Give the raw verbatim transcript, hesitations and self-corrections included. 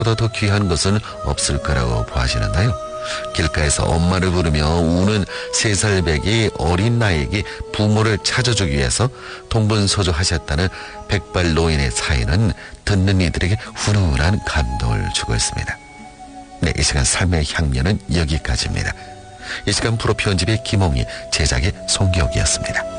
보다 더 귀한 것은 없을 거라고 보아지는데요. 길가에서 엄마를 부르며 우는 세 살 배기 어린 나에게 부모를 찾아주기 위해서 동분서주하셨다는 백발 노인의 사연은 듣는 이들에게 훈훈한 감동을 주고 있습니다. 네, 이 시간 삶의 향연은 여기까지입니다. 이 시간 프로 편집의 김홍희, 제작의 송기옥이었습니다.